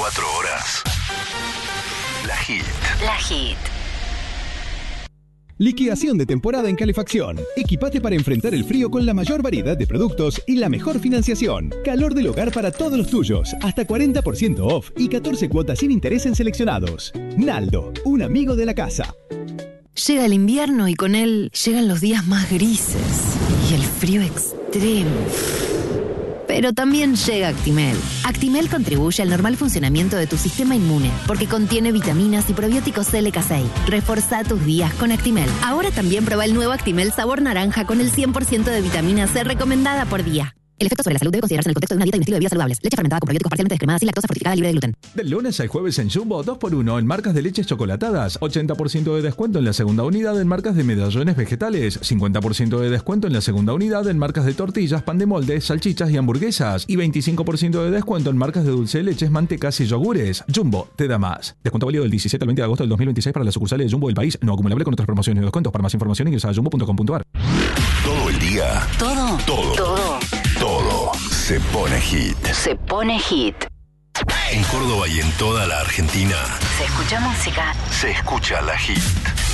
24 horas. La Hit. La Hit. Liquidación de temporada en calefacción. Equipate para enfrentar el frío con la mayor variedad de productos y la mejor financiación. Calor del hogar para todos los tuyos. Hasta 40% off y 14 cuotas sin interés en seleccionados. Naldo, un amigo de la casa. Llega el invierno y con él llegan los días más grises y el frío extremo. Pero también llega Actimel. Actimel contribuye al normal funcionamiento de tu sistema inmune porque contiene vitaminas y probióticos LK6. Reforzá tus días con Actimel. Ahora también prueba el nuevo Actimel sabor naranja con el 100% de vitamina C recomendada por día. El efecto sobre la salud debe considerarse en el contexto de una dieta y un estilo de vida saludables. Leche fermentada con probióticos parcialmente descremada sin lactosa fortificada libre de gluten. Del lunes al jueves en Jumbo, 2x1 en marcas de leches chocolatadas, 80% de descuento en la segunda unidad en marcas de medallones vegetales, 50% de descuento en la segunda unidad en marcas de tortillas, pan de molde, salchichas y hamburguesas, y 25% de descuento en marcas de dulce de leches, mantecas y yogures. Jumbo te da más. Descuento válido del 17 al 20 de agosto del 2026 para las sucursales de Jumbo del país, no acumulable con otras promociones y descuentos. Para más información ingresa a jumbo.com.ar. Todo el día. Todo. Se pone hit. Se pone hit. En Córdoba y en toda la Argentina. Se escucha música. Se escucha La Hit.